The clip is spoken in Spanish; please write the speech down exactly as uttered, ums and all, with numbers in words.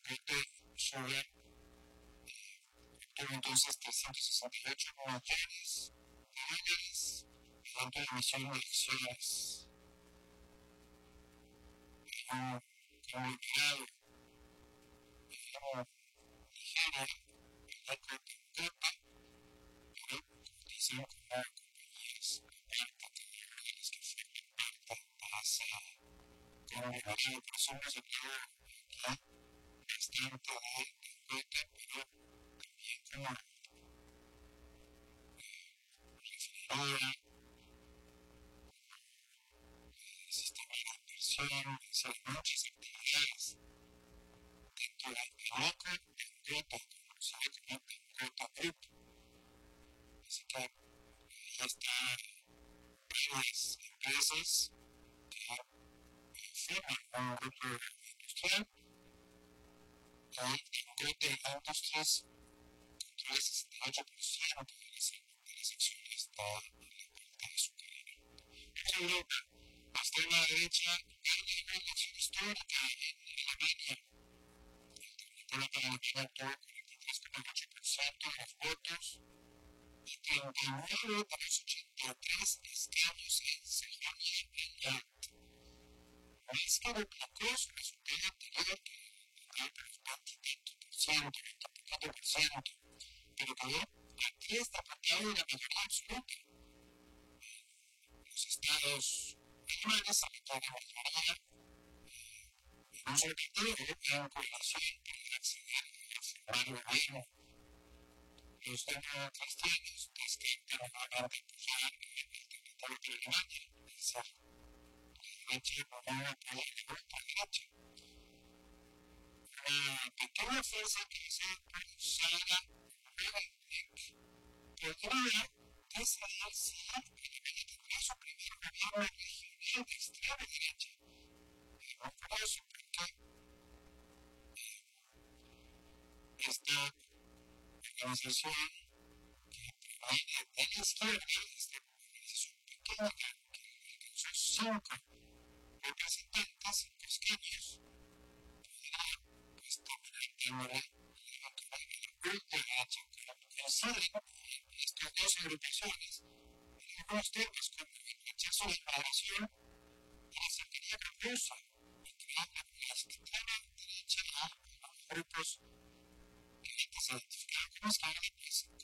Goethe Schubert obtuvo entonces trescientos sesenta y ocho millones de dólares mediante la emisión de acciones en un conglomerado en Nigeria, el Eco Tangata, pero cotizan como compañías aparte de las que forman parte de ese conglomerado. Por eso hemos hablado aquí bastante de Goethe, pero también como referidora, sistema de inversión, hacer muchas actividades dentro del Eco Tangata, conocido como Tangata Group. Así que ahí están varias empresas que forman un grupo industrial. Hoy Dangote Industries controla el sesenta y ocho por ciento de las, de las acciones de la parte azucarera. En Europa, la extrema derecha gana una elección histórica en Alemania. La alternativa para Alemania obtuvo cuarenta y tres coma ocho por ciento de los votos y treinta y nueve de los ochenta y tres escaños en Sajonia Anhalt. Más que duplicó su resultado anterior, que era por los veintitantos por ciento, veintipoquito por ciento, pero quedó a tres de apartado de la mayoría absoluta. Los estados alemanes se meten a mayoría en un solo partido, en coalición para acceder a formar gobierno. Los democristianos descartan nuevamente apoyar la alternativa de Alemania, es decir, la derecha no apoya la ultraderecha. Una pequeña fuerza que va a ser impulsada nuevamente podría decidir si Alemania tendrá su primer gobierno regional de extrema derecha. Es muy curioso porque esta organización que proviene de la izquierda, esta organización pequeña que alcanzó cinco representantes, cinco escaños, podrá pues dominar ahora la altura de la ultraderecha. Coinciden estas dos agrupaciones en algunos temas como el rechazo a la inmigración y la cercanía con Rusia, y crear la extrema derecha a grupos que antes se identificaban como izquierda, pues